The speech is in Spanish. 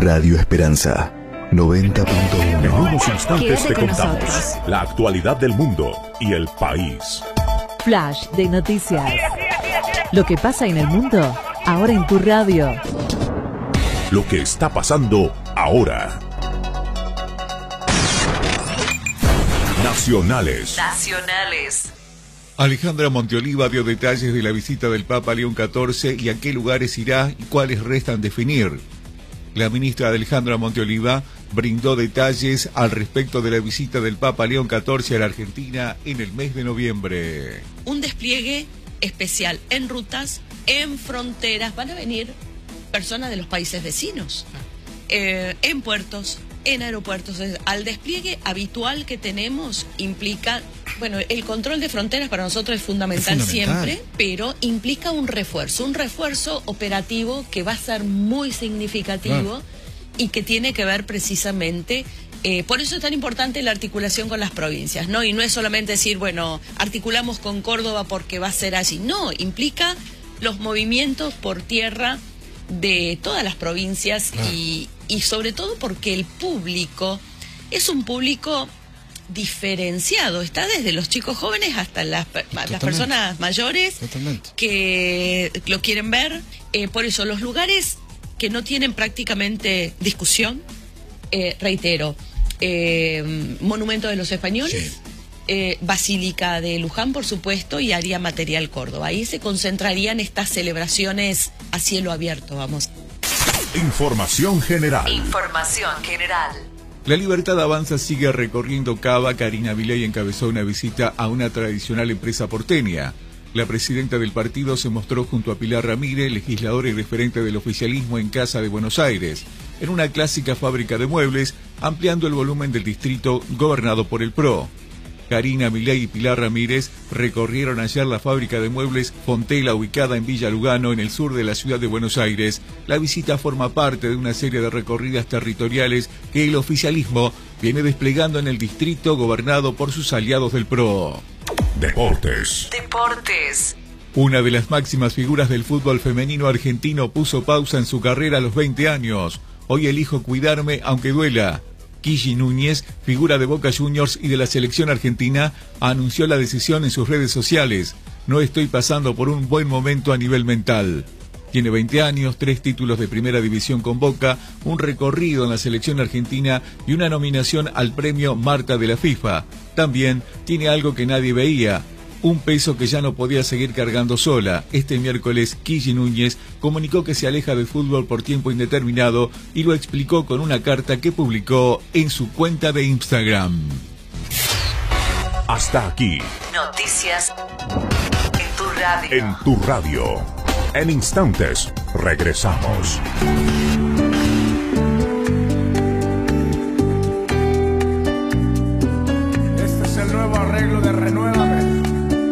Radio Esperanza 90.1. En unos instantes Quédate te con contamos nosotros. la actualidad del mundo y el país. Flash de noticias. Lo que pasa en el mundo, ahora en tu radio. Lo que está pasando ahora. Nacionales. Alejandra Monteoliva dio detalles de la visita del Papa León XIV y a qué lugares irá y cuáles restan definir. La ministra Alejandra Monteoliva brindó detalles al respecto de la visita del Papa León XIV a la Argentina en el mes de noviembre. Un despliegue especial en rutas, en fronteras. Van a venir personas de los países vecinos, en puertos, en aeropuertos. Al despliegue habitual que tenemos implica, bueno, el control de fronteras para nosotros es fundamental siempre, pero implica un refuerzo operativo que va a ser muy significativo y que tiene que ver precisamente, por eso es tan importante la articulación con las provincias, ¿no? Y no es solamente decir, bueno, articulamos con Córdoba porque va a ser allí, no, implica los movimientos por tierra de todas las provincias y sobre todo porque el público es un público diferenciado, está desde los chicos jóvenes hasta las personas mayores que lo quieren ver, por eso los lugares que no tienen prácticamente discusión, reitero, Monumento de los Españoles, Basílica de Luján, por supuesto, y Área Material Córdoba. Ahí se concentrarían estas celebraciones a cielo abierto, vamos. Información general. La Libertad Avanza sigue recorriendo Cava. Karina Milei encabezó una visita a una tradicional empresa porteña. La presidenta del partido se mostró junto a Pilar Ramírez, legisladora y referente del oficialismo en Casa de Buenos Aires, en una clásica fábrica de muebles, ampliando el volumen del distrito gobernado por el PRO. Karina Milei y Pilar Ramírez recorrieron ayer la fábrica de muebles Fontela, ubicada en Villa Lugano, en el sur de la ciudad de Buenos Aires. La visita forma parte de una serie de recorridas territoriales que el oficialismo viene desplegando en el distrito gobernado por sus aliados del PRO. Deportes. Una de las máximas figuras del fútbol femenino argentino puso pausa en su carrera a los 20 años. Hoy elijo cuidarme aunque duela. Gigi Núñez, figura de Boca Juniors y de la selección argentina, anunció la decisión en sus redes sociales. No estoy pasando por un buen momento a nivel mental. Tiene 20 años, 3 títulos de primera división con Boca, un recorrido en la selección argentina y una nominación al premio Marta de la FIFA. También tiene algo que nadie veía, un peso que ya no podía seguir cargando sola. Este miércoles, Gigi Núñez comunicó que se aleja del fútbol por tiempo indeterminado y lo explicó con una carta que publicó en su cuenta de Instagram. Hasta aquí. Noticias en tu radio. En tu radio. En instantes, regresamos.